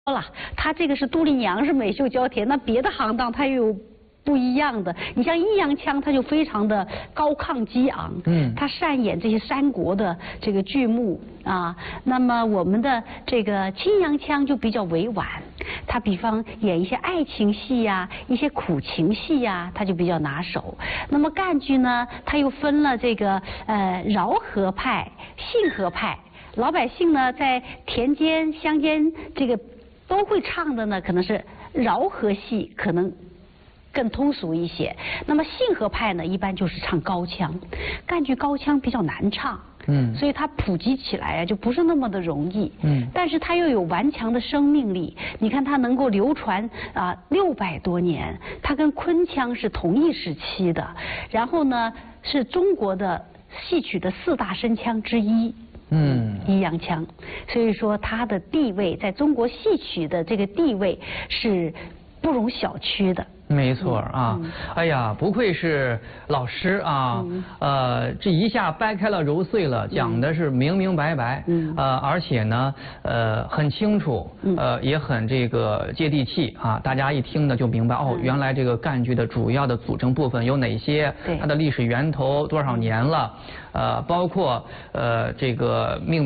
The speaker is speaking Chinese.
了，它这个是杜丽娘是美秀娇甜，那别的行当它又有不一样的。你像易烊千，他就非常的高亢激昂，他擅演这些三国的这个剧目啊。那么我们的这个青阳枪就比较委婉，他比方演一些爱情戏呀、一些苦情戏呀，他就比较拿手。那么赣剧呢，它又分了这个饶河派、信河派。老百姓呢，在田间、乡间这个都会唱的呢，可能是饶河戏，可能更通俗一些。那么信河派呢，一般就是唱高腔，赣剧高腔比较难唱，所以它普及起来啊，就不是那么的容易，但是它又有顽强的生命力。你看它能够流传600多年，它跟昆腔是同一时期的，然后呢，是中国的戏曲的4大声腔之一。易烊千，所以说他的地位在中国戏曲的这个地位是不容小觑的。 没错啊，哎呀，不愧是老师啊，这一下掰开了揉碎了，讲的是明明白白，而且呢，很清楚，也很这个接地气啊，大家一听呢就明白哦，原来这个赣剧的主要的组成部分有哪些，它的历史源头多少年了，包括这个命名。